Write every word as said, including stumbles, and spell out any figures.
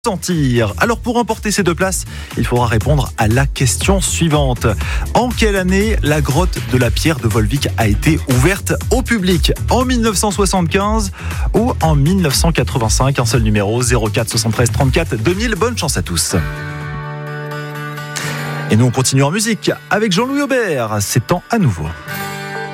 sentir. Alors pour remporter ces deux places, il faudra répondre à la question suivante. En quelle année la grotte de la pierre de Volvic a été ouverte au public? En mille neuf cent soixante-quinze ou en mille neuf cent quatre-vingt-cinq? Un seul numéro, zéro quatre soixante-treize trente-quatre deux mille. Bonne chance à tous. Et nous on continue en musique avec Jean-Louis Aubert. C'est temps à nouveau.